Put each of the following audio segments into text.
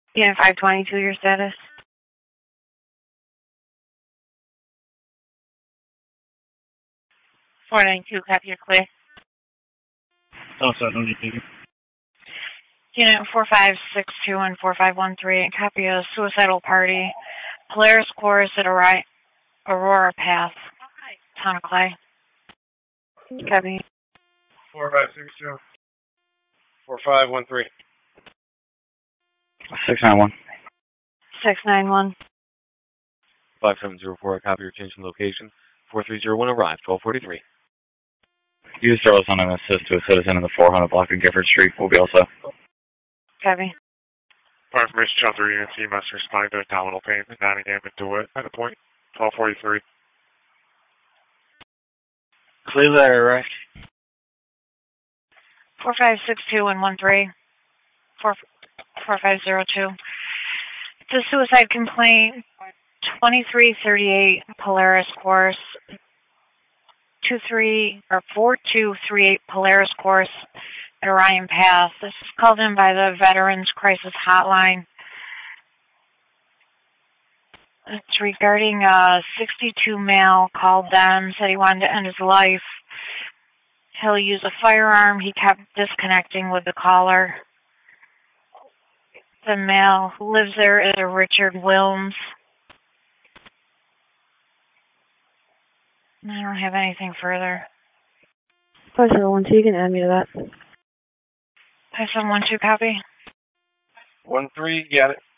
Yeah, 522, your status. 492, copy, you're clear. Oh, sorry, no need to. Unit 4562 and 4513, copy a suicidal party. Polaris course at Aurora Path, Town of Clay. Copy. 4562. 4513. 691. 691. 5704, copy your change in location. 4301, arrive, 1243. Use service on an assist to a citizen in the 400 block of Gifford Street. Will be also. Copy. For information, shelter units, you must respond to abdominal pain and not again into it at a point. 1243. Clear there, right? 4562 and 13. 4502. The suicide complaint, 2338 Polaris course, 4238 Polaris course at Orion Path. This is called in by the Veterans Crisis Hotline. It's regarding a 62 male called them, said he wanted to end his life. He'll use a firearm. He kept disconnecting with the caller. The male who lives there is a Richard Wilms. I don't have anything further. 5712, you can add me to that. 5712, copy. 13, got it.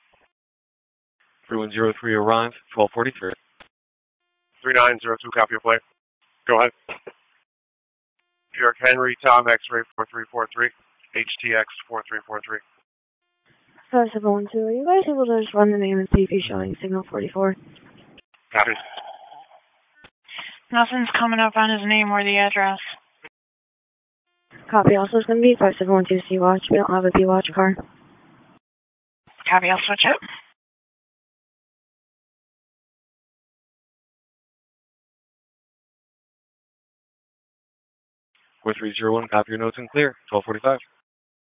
3103, arrive, 1243. 3902, copy your play. Go ahead. York Henry, Tom, X-ray 4343, HTX 4343. 5712, are you guys able to just run the name and see if he's showing signal 44? Copy. Nothing's coming up on his name or the address. Copy. Also, it's going to be 5712 C-Watch. We don't have a B-Watch car. Copy, I'll switch it. Four three zero one, copy your notes and clear, 1245.